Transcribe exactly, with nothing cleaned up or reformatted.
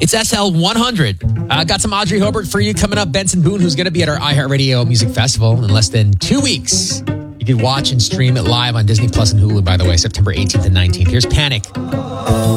It's S L one hundred. Uh, got some Audrey Hobart for you coming up. Benson Boone, who's going to be at our iHeartRadio Music Festival in less than two weeks. You can watch and stream it live on Disney Plus and Hulu, by the way, September eighteenth and nineteenth. Here's Panic.